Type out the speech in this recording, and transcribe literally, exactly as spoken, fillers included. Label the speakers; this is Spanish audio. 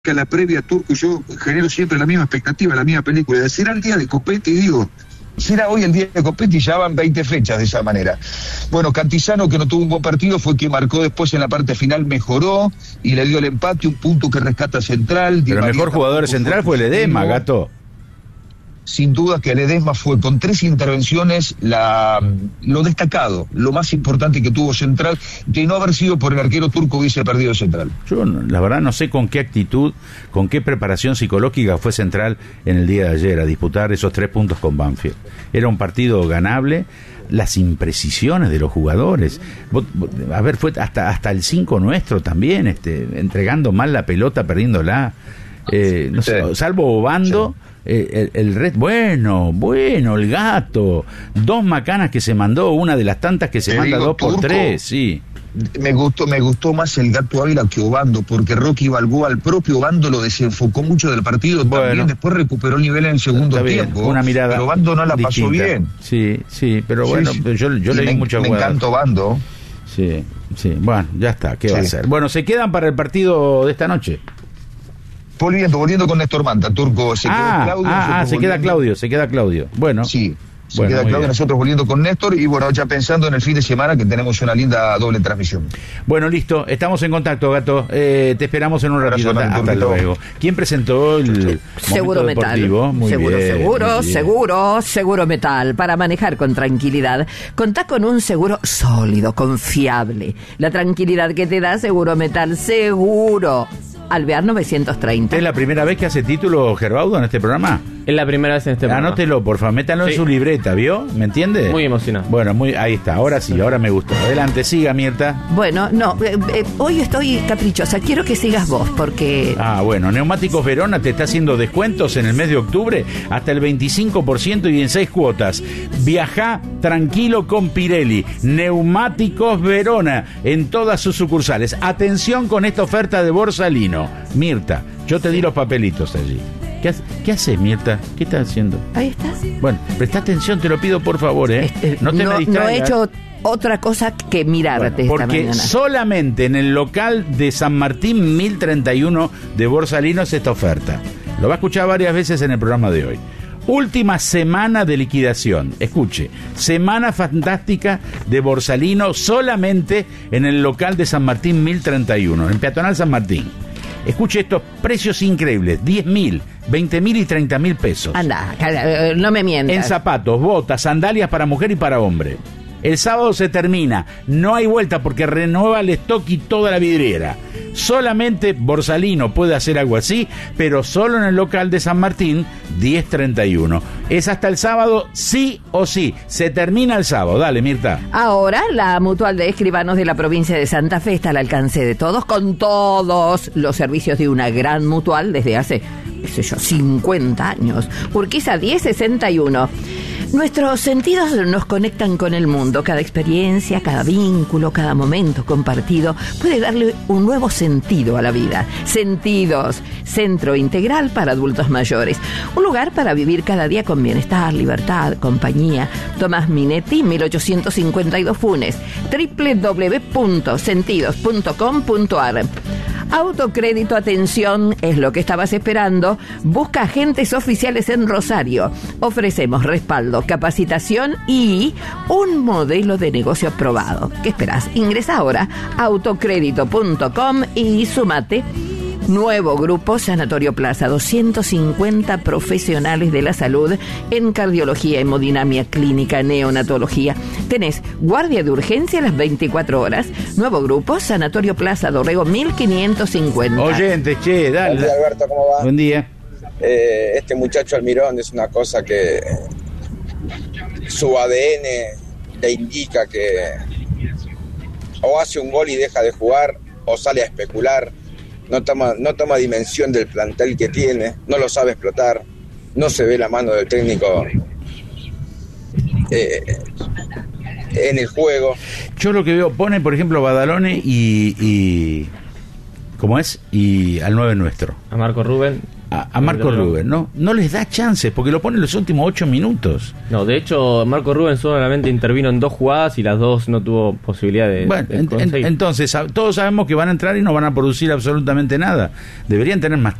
Speaker 1: que a la previa Turco, yo genero siempre la misma expectativa, la misma película. ¿Será el día de Copetti? Digo, será hoy el día de Copetti, ya van veinte fechas de esa manera. Bueno, Cantizano, que no tuvo un buen partido, fue quien marcó después en la parte final, mejoró y le dio el empate, un punto que rescata Central.
Speaker 2: Pero el mejor jugador central fue Ledesma, Gato.
Speaker 1: Sin duda que Ledesma fue con tres intervenciones la, lo destacado, lo más importante que tuvo Central. De no haber sido por el arquero Turco hubiese perdido Central.
Speaker 2: Yo la verdad no sé con qué actitud, con qué preparación psicológica fue Central en el día de ayer a disputar esos tres puntos con Banfield. Era un partido ganable. Las imprecisiones de los jugadores, a ver, fue hasta hasta el cinco nuestro también, este, entregando mal la pelota, perdiéndola, eh, no sé, sí. Salvo Obando. Sí. Eh, el, el red, bueno, bueno, el Gato, dos macanas que se mandó, una de las tantas que se
Speaker 1: Te
Speaker 2: manda
Speaker 1: digo,
Speaker 2: dos por
Speaker 1: Turco,
Speaker 2: tres, sí.
Speaker 1: Me gustó, me gustó más el Gato Ávila que Obando, porque Rocky Balboa, al propio Obando, lo desenfocó mucho del partido, bueno, también después recuperó el nivel en el segundo tiempo.
Speaker 2: Una mirada
Speaker 1: pero Obando no la
Speaker 2: distinta.
Speaker 1: Pasó bien.
Speaker 2: Sí, sí, pero bueno, sí, sí. yo, yo le di mucha
Speaker 1: Me encanta Obando.
Speaker 2: Sí, sí, bueno, ya está, ¿qué
Speaker 1: sí.
Speaker 2: va a hacer? Bueno, se quedan para el partido de esta noche.
Speaker 1: Volviendo, volviendo con Néstor Manta, Turco, se
Speaker 2: ah,
Speaker 1: queda Claudio.
Speaker 2: Ah, ah se queda Claudio, se queda Claudio. Bueno.
Speaker 1: Sí, se
Speaker 2: bueno,
Speaker 1: queda Claudio,
Speaker 2: bien.
Speaker 1: Nosotros volviendo con Néstor y bueno, ya pensando en el fin de semana que tenemos una linda doble transmisión.
Speaker 2: Bueno, listo, estamos en contacto, Gato. Eh, te esperamos en un ratito. Hasta, hasta luego. ¿Quién presentó el
Speaker 3: Seguro Metal?
Speaker 2: Muy
Speaker 3: seguro,
Speaker 2: bien,
Speaker 3: seguro,
Speaker 2: muy bien.
Speaker 3: seguro, seguro Metal. Para manejar con tranquilidad, contá con un seguro sólido, confiable. La tranquilidad que te da Seguro Metal, seguro. Alvear novecientos treinta.
Speaker 2: ¿Es la primera vez que hace título Gerbaudo en este programa?
Speaker 4: Es la primera vez en este programa.
Speaker 2: Anótelo, por favor, métanlo sí. en su libreta, ¿vio? ¿Me entiende?
Speaker 4: Muy emocionado.
Speaker 2: Bueno, muy, ahí está, ahora sí, ahora me gustó. Adelante, siga, Mirta.
Speaker 3: Bueno, no, eh, eh, hoy estoy caprichosa, quiero que sigas vos, porque...
Speaker 2: Ah, bueno, Neumáticos Verona te está haciendo descuentos en el mes de octubre hasta el veinticinco por ciento y en seis cuotas. Viajá tranquilo con Pirelli. Neumáticos Verona en todas sus sucursales. Atención con esta oferta de Borsalino. Mirta, yo te di los papelitos allí. ¿Qué, hace, ¿Qué haces, Mirta? ¿Qué estás haciendo?
Speaker 3: Ahí está.
Speaker 2: Bueno, presta atención, te lo pido por favor, ¿eh?
Speaker 3: Este,
Speaker 2: no te
Speaker 3: no,
Speaker 2: me distraigas.
Speaker 3: No he hecho otra cosa que mirarte
Speaker 2: bueno,
Speaker 3: esta
Speaker 2: porque
Speaker 3: mañana.
Speaker 2: Solamente en el local de San Martín mil treinta y uno de Borsalino es esta oferta. Lo va a escuchar varias veces en el programa de hoy. Última semana de liquidación. Escuche, semana fantástica de Borsalino solamente en el local de San Martín mil treinta y uno, en Peatonal San Martín. Escuche estos precios increíbles, diez mil, veinte mil y treinta mil pesos.
Speaker 3: Anda, no me mientas.
Speaker 2: En zapatos, botas, sandalias para mujer y para hombre. El sábado se termina, no hay vuelta porque renueva el stock y toda la vidriera. Solamente Borsalino puede hacer algo así, pero solo en el local de San Martín diez treinta y uno. Es hasta el sábado, sí o sí. Se termina el sábado. Dale, Mirta.
Speaker 3: Ahora, la Mutual de Escribanos de la provincia de Santa Fe está al alcance de todos, con todos los servicios de una gran mutual desde hace, qué sé yo, cincuenta años. Urquiza diez sesenta y uno. Nuestros sentidos nos conectan con el mundo. Cada experiencia, cada vínculo, cada momento compartido puede darle un nuevo sentido a la vida. Sentidos, Centro Integral para Adultos Mayores. Un lugar para vivir cada día con bienestar, libertad, compañía. Tomás Minetti, mil ochocientos cincuenta y dos Funes. doble u doble u doble u punto sentidos punto com punto a r. Autocrédito, atención, es lo que estabas esperando. Busca agentes oficiales en Rosario. Ofrecemos respaldo, capacitación y un modelo de negocio aprobado. ¿Qué esperás? Ingresa ahora a autocrédito punto com y sumate. Nuevo grupo Sanatorio Plaza, doscientos cincuenta profesionales de la salud en cardiología, hemodinamia clínica, neonatología. Tenés guardia de urgencia a las veinticuatro horas. Nuevo grupo Sanatorio Plaza Dorrego mil quinientos cincuenta.
Speaker 2: Oyente, che, dale.
Speaker 5: Buen día, Alberto, ¿cómo va?
Speaker 2: Buen día.
Speaker 5: Eh, este muchacho Almirón es una cosa que su A D N le indica que o hace un gol y deja de jugar o sale a especular. No toma, no toma dimensión del plantel que tiene, no lo sabe explotar, no se ve la mano del técnico eh, en el juego.
Speaker 2: Yo lo que veo, pone por ejemplo Badalone y, y ¿cómo es? Y al nueve nuestro.
Speaker 4: A Marco Rubén.
Speaker 2: a, a Marco Rubén, ¿no? No les da chances porque lo pone en los últimos ocho minutos.
Speaker 4: No, de hecho, Marco Rubén solamente intervino en dos jugadas y las dos no tuvo posibilidad de.
Speaker 2: Bueno,
Speaker 4: de
Speaker 2: en, en, entonces, todos sabemos que van a entrar y no van a producir absolutamente nada. Deberían tener más